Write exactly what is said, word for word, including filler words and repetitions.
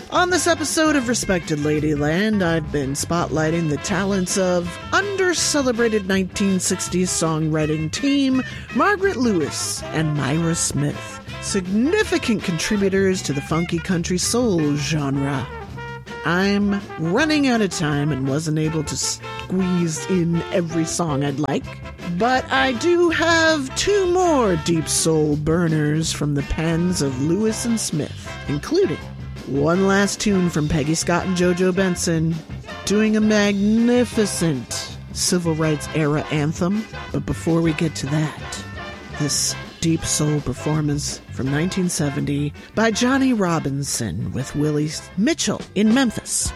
On this episode of Respected Ladyland, I've been spotlighting the talents of under-celebrated nineteen sixties songwriting team Margaret Lewis and Myra Smith, significant contributors to the funky country soul genre. I'm running out of time and wasn't able to squeeze in every song I'd like, but I do have two more deep soul burners from the pens of Lewis and Smith, including one last tune from Peggy Scott and JoJo Benson, doing a magnificent civil rights era anthem. But before we get to that, this deep soul performance from nineteen seventy by Johnny Robinson with Willie Mitchell in Memphis.